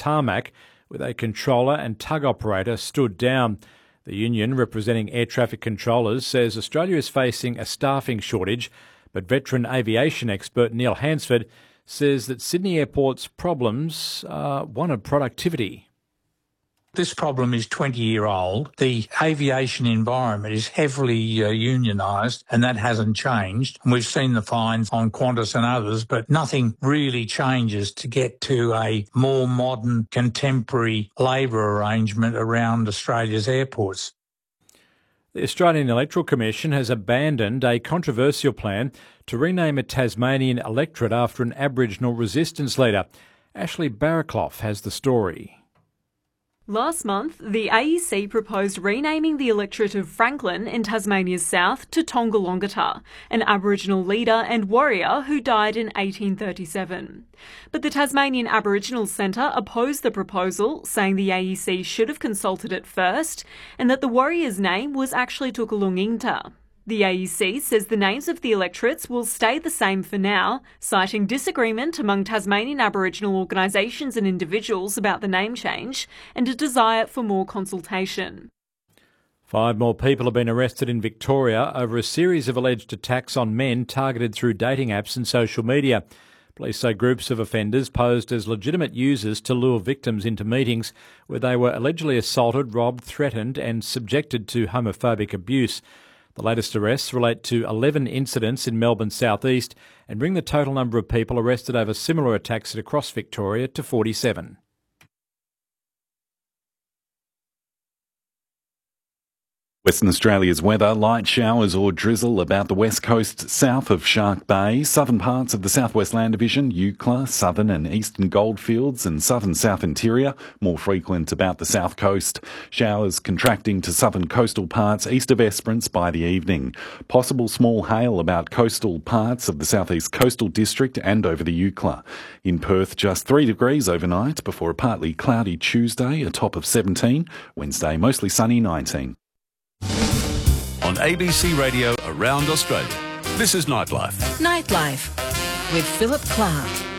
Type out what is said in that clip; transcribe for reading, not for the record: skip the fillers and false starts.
tarmac with a controller and tug operator stood down. The union, representing air traffic controllers, says Australia is facing a staffing shortage, but veteran aviation expert Neil Hansford says that Sydney Airport's problems are one of productivity. This problem is 20-year-old. The aviation environment is heavily unionised, and that hasn't changed. And we've seen the fines on Qantas and others, but nothing really changes to get to a more modern, contemporary labour arrangement around Australia's airports. The Australian Electoral Commission has abandoned a controversial plan to rename a Tasmanian electorate after an Aboriginal resistance leader. Ashley Barraclough has the story. Last month, the AEC proposed renaming the electorate of Franklin in Tasmania's south to Tongalongata, an Aboriginal leader and warrior who died in 1837. But the Tasmanian Aboriginal Centre opposed the proposal, saying the AEC should have consulted it first and that the warrior's name was actually Tukulungingta. The AEC says the names of the electorates will stay the same for now, citing disagreement among Tasmanian Aboriginal organisations and individuals about the name change and a desire for more consultation. 5 more people have been arrested in Victoria over a series of alleged attacks on men targeted through dating apps and social media. Police say groups of offenders posed as legitimate users to lure victims into meetings where they were allegedly assaulted, robbed, threatened and subjected to homophobic abuse. The latest arrests relate to 11 incidents in Melbourne's southeast and bring the total number of people arrested over similar attacks across Victoria to 47. Western Australia's weather, light showers or drizzle about the west coast south of Shark Bay, southern parts of the Southwest Land Division, Eucla, southern and eastern goldfields and southern south interior, more frequent about the south coast. Showers contracting to southern coastal parts east of Esperance by the evening. Possible small hail about coastal parts of the southeast coastal district and over the Eucla. In Perth, just 3 degrees overnight before a partly cloudy Tuesday, a top of 17. Wednesday, mostly sunny, 19. On ABC Radio around Australia, this is Nightlife. Nightlife with Philip Clark.